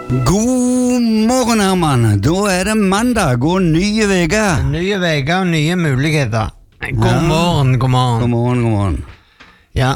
God morgen, Herman. Da det mandag og nye veger. Nye veger og nye muligheter. God morgen, god morgen. God morgen, god morgen. Ja.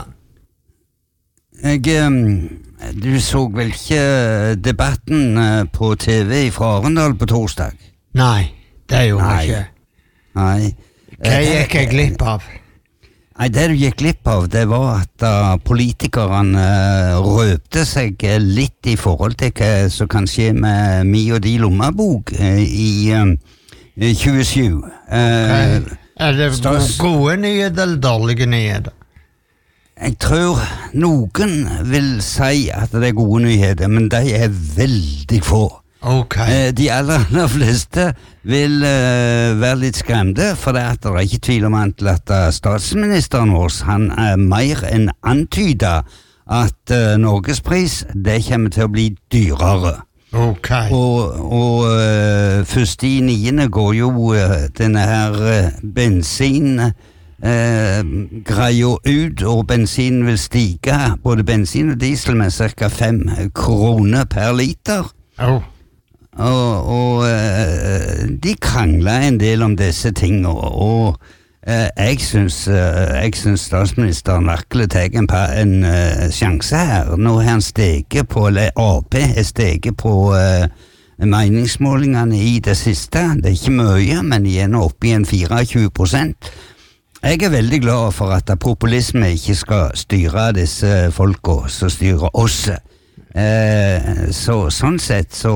Du så vel ikke debatten på TV fra Arendal på torsdag? Nei, det gjorde jeg ikke. Nei. Hva gikk jeg glipp av? Nei, det du gikk glipp av, det var at politikerne røpte seg litt i forhold til hva som kan skje med mi og de lommebok i 27. Det gode nyheter eller dårlige nyheter? Jeg tror noen vil si at det gode nyheter, men de veldig få. Okay. De aller fleste vil være litt skremte, for det er ikke tvil om at statsministeren vår, han mer enn antydet at Norgespris, det kommer til å bli dyrere. Okay. Og 1.9. går jo denne her bensin greia ut, og bensin vil stige, både bensin og diesel, med ca. 5 kroner per liter. Og de krangler en del om disse tingene, og jeg synes statsministeren virkelig tar en sjanse her. Nå har han steget på, eller AP har steget på meningsmålingene i det siste. Det ikke mye, men igjen oppe i en 24%. Jeg veldig glad for at populisme ikke skal styre disse folka som styrer oss. Sånn sett så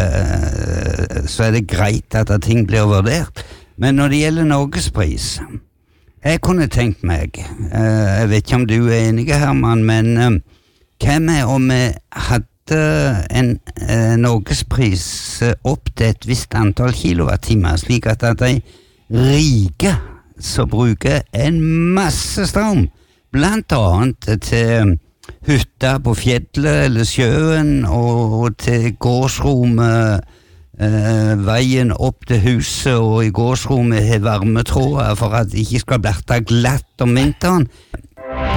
det greit at ting blir vurdert, men når det gjelder Norgespris, jeg kunne tenkt meg, jeg vet ikke om du enig, Herman, men hva med om vi hadde en Norgespris opp til et visst antall kilowattimer, slik at de rike som bruker en masse strøm, blant annet til hytta på fjellet eller sjøen, og til gårdsrommet, veien opp til huset, og i gårdsrommet har varmetråder for at det ikke skal bli glatt om vinteren.